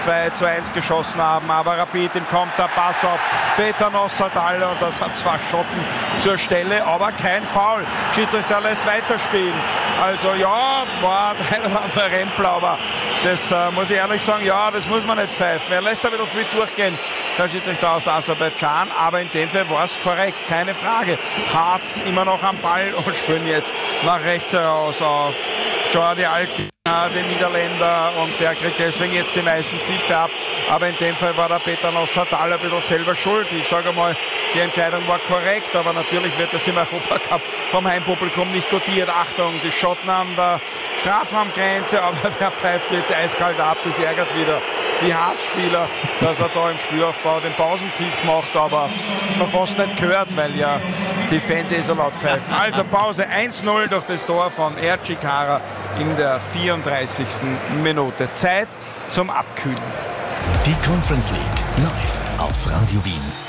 2:1 geschossen haben. Aber Rapid im Konter, Pass auf Peter Nossadal und das hat zwar Schotten zur Stelle, aber kein Foul. Schiedsrichter lässt weiterspielen. Also ja, war ein oder andere Rempler, aber das muss ich ehrlich sagen, ja, das muss man nicht pfeifen. Er lässt ein bisschen viel durchgehen, der Schiedsrichter aus Aserbaidschan, aber in dem Fall war es korrekt, keine Frage. Harz immer noch am Ball und spielen jetzt nach rechts heraus auf Jordi Alti, den Niederländer, und der kriegt deswegen jetzt die meisten Pfiffe ab. Aber in dem Fall war der Peter Nossadal ein bisschen selber schuld. Ich sage mal, die Entscheidung war korrekt, aber natürlich wird das im Europacup vom Heimpublikum nicht gutiert. Achtung, die Schotten an der Strafraumgrenze, aber wer pfeift jetzt eiskalt ab? Das ärgert wieder die Hartspieler, dass er da im Spielaufbau den Pausenpfiff macht, aber man fast nicht gehört, weil ja die Fans so laut pfeifen. Also Pause 1:0 durch das Tor von Erci Cara in der 34. Minute. Zeit zum Abkühlen. Die Conference League live auf Radio Wien.